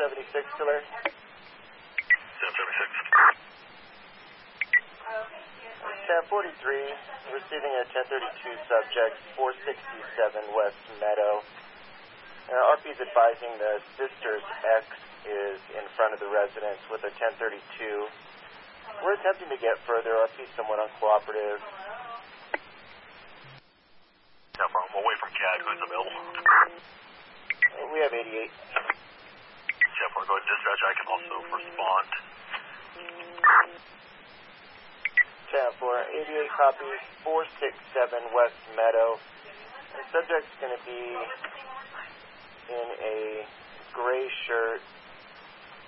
1076 killer. 1076. 1043, receiving a 1032 subject, 467 West Meadow. RP is advising the Sisters X is in front of the residence with a 1032. We're attempting to get further. RP is somewhat uncooperative. 10-4, I'm away from CAD. Who's available? We have 88. 10-4, go ahead and dispatch. I can also respond. 10-4, 88 copies, 467 West Meadow. The subject's going to be in a gray shirt,